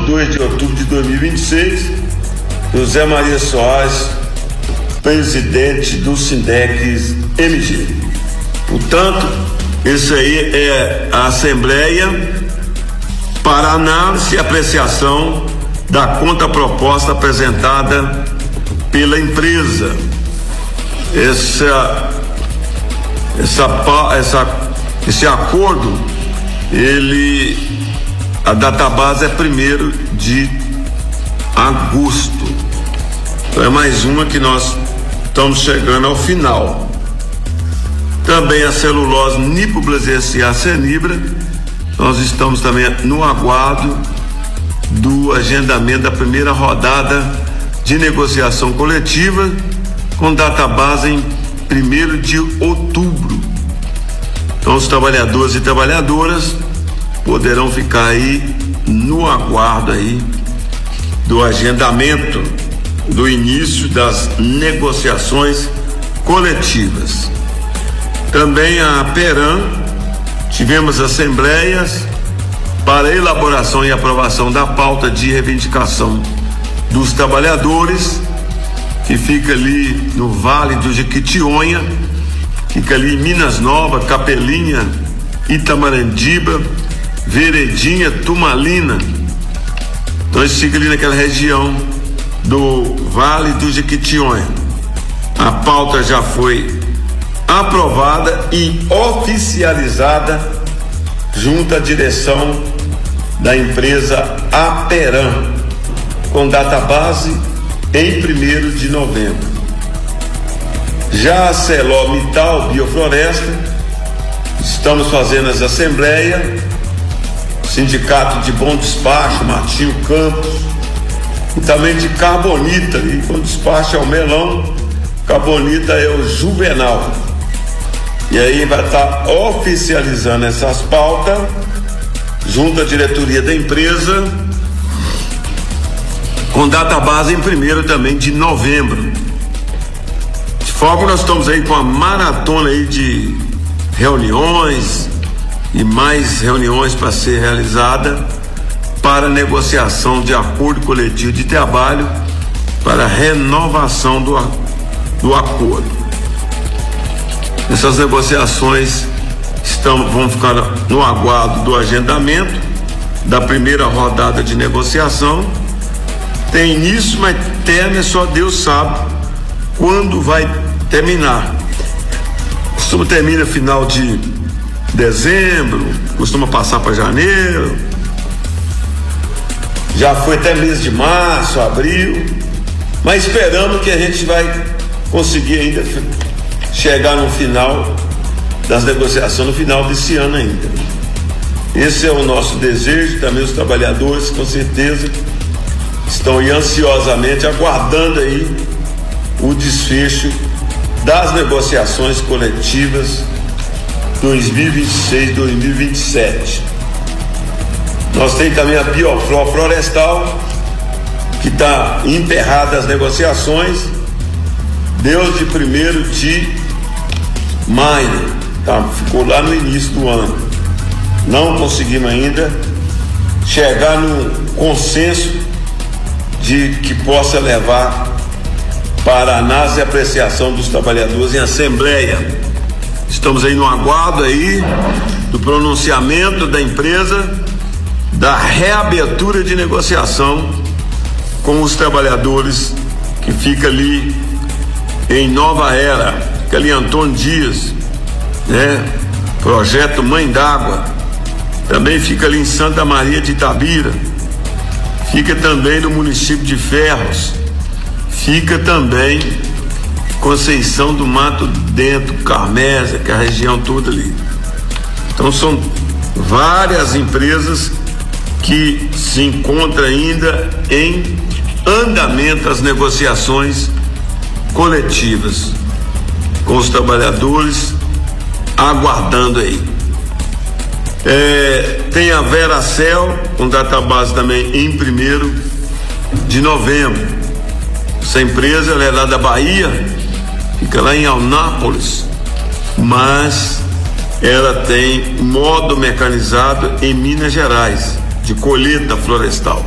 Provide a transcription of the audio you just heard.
2 de outubro de 2026, José Maria Soares, presidente do Sindex MG. Portanto, isso aí é a Assembleia para análise e apreciação da conta proposta apresentada pela empresa. Esse acordo, a database é 1º de agosto. Então é mais uma que nós estamos chegando ao final. Também a celulose Nipo-Brasil S.A. Cenibra, nós estamos também no aguardo do agendamento da primeira rodada de negociação coletiva, com database em 1º de outubro. Então os trabalhadores e trabalhadoras poderão ficar aí no aguardo aí do agendamento do início das negociações coletivas. Também a Peram, tivemos assembleias para elaboração e aprovação da pauta de reivindicação dos trabalhadores, que fica ali no Vale do Jequitinhonha, fica ali em Minas Novas, Capelinha, Itamarandiba, Veredinha, Turmalina. Então isso fica ali naquela região do Vale do Jequitinhonha. A pauta já foi aprovada e oficializada junto à direção da empresa Aperam, com database em 1º de novembro. Já a Celó-Mital Biofloresta, estamos fazendo as assembleias, Sindicato de Bom Despacho, Martinho Campos, e também de Carbonita, e Bom Despacho é o Melão, Carbonita é o Juvenal. E aí vai estar oficializando essas pautas junto à diretoria da empresa, com database em 1º também de novembro. De forma que nós estamos aí com a maratona aí de reuniões e mais reuniões para ser realizada para negociação de acordo coletivo de trabalho para renovação do acordo. Essas negociações vão ficar no aguardo do agendamento da primeira rodada de negociação. Tem início, mas término só Deus sabe quando vai terminar. Costuma terminar final de dezembro, costuma passar para janeiro, já foi até mês de março, abril, mas esperamos que a gente vai conseguir ainda chegar no final das negociações, no final desse ano ainda. Esse é o nosso desejo. Também os trabalhadores, com certeza, estão aí ansiosamente aguardando aí o desfecho das negociações coletivas 2026-2027. Nós temos também a Bioflor Florestal, que está emperrada as negociações desde 1º de maio, tá? Ficou lá no início do ano. Não conseguimos ainda chegar no consenso de que possa levar para análise e apreciação dos trabalhadores em assembleia. Estamos aí no aguardo aí do pronunciamento da empresa da reabertura de negociação com os trabalhadores, que fica ali em Nova Era, fica ali Antônio Dias, né? Projeto Mãe d'Água, também fica ali em Santa Maria de Itabira, fica também no município de Ferros, fica também Conceição do Mato Dentro, Carmésia, que é a região toda ali. Então são várias empresas que se encontram ainda em andamento as negociações coletivas, com os trabalhadores aguardando aí. Tem a Veracel, com database também em 1º de novembro. Essa empresa, ela é lá da Bahia, fica lá em Alnápolis, mas ela tem modo mecanizado em Minas Gerais, de colheita florestal.